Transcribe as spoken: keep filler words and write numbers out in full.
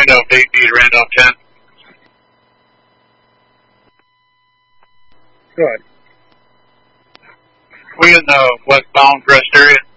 Randolph eight, need Randolph ten. Go ahead. We in the westbound rest area?